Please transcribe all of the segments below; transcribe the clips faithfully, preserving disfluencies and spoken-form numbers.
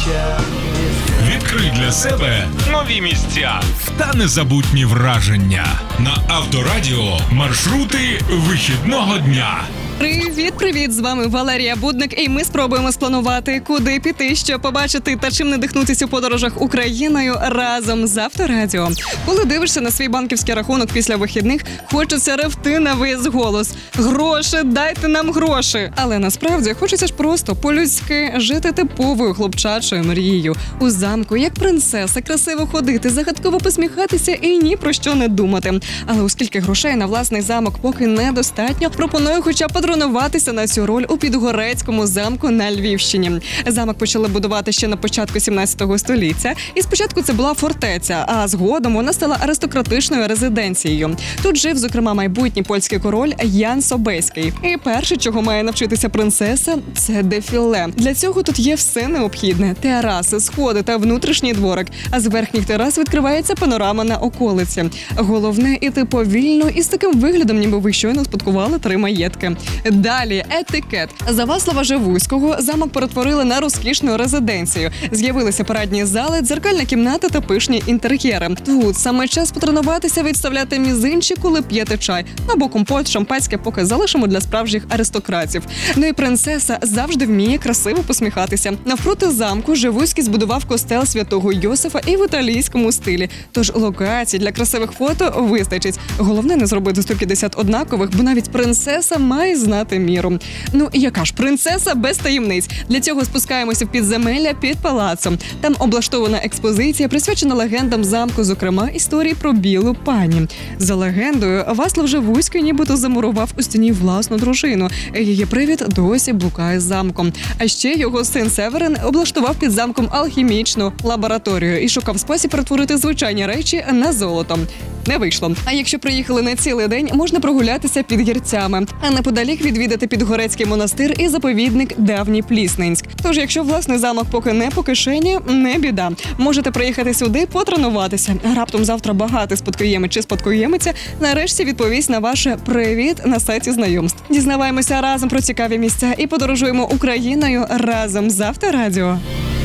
Відкрий для себе нові місця та незабутні враження. На Авторадіо маршрути вихідного дня. Привіт-привіт! З вами Валерія Будник, і ми спробуємо спланувати, куди піти, що побачити та чим надихнутися у подорожах Україною разом з Авторадіо. Коли дивишся на свій банківський рахунок після вихідних, хочеться ревти на весь голос. Гроші, дайте нам гроші! Але насправді хочеться ж просто по-людськи жити типовою хлопчачою мрією. У замку, як принцеса, красиво ходити, загадково посміхатися і ні про що не думати. Але оскільки грошей на власний замок поки недостатньо, пропоную хоча б патронуватися на цю роль у Підгорецькому замку на Львівщині. Замок почали будувати ще на початку сімнадцятого століття. І спочатку це була фортеця, а згодом вона стала аристократичною резиденцією. Тут жив, зокрема, майбутній польський король Ян Собеський. І перше, чого має навчитися принцеса, це дефіле. Для цього тут є все необхідне: тераси, сходи та внутрішній дворик. А з верхніх терас відкривається панорама на околиці. Головне – іти повільно і з таким виглядом, ніби ви щойно спадкували три маєтки. Далі – етикет. За Васлава Живуського замок перетворили на розкішну резиденцію. З'явилися парадні зали, дзеркальна кімната та пишні інтер'єри. Тут саме час потренуватися відставляти мізинчик, коли п'єте чай. Або компот, шампанське поки залишимо для справжніх аристократів. Ну і принцеса завжди вміє красиво посміхатися. Навпроти замку Живуський збудував костел святого Йосифа і в італійському стилі. Тож локацій для красивих фото вистачить. Головне не зробити сто п'ятдесят однакових, бо навіть принцеса має знати міру. Ну, яка ж принцеса без таємниць? Для цього спускаємося в підземелля під палацом. Там облаштована експозиція, присвячена легендам замку, зокрема, історії про білу пані. За легендою, Васлав Живуський нібито замурував у стіні власну дружину. Її привід досі блукає замком. А ще його син Северин облаштував під замком алхімічну лабораторію і шукав спосіб перетворити звичайні речі на золото. Не вийшло. А якщо приїхали на цілий день, можна прогулятися під гірцями, а неподалік відвідати Підгорецький монастир і заповідник Давній Плісненськ. Тож, якщо власний замок поки не по кишені, не біда. Можете приїхати сюди потренуватися. Раптом завтра багатий спадкоємець чи спадкоємиця нарешті відповість на ваше «Привіт» на сайті знайомств. Дізнаваємося разом про цікаві місця і подорожуємо Україною разом з Авторадіо.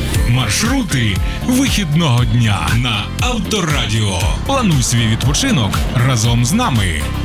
Маршрути вихідного дня на Авторадіо. Плануй свій відпочинок разом з нами.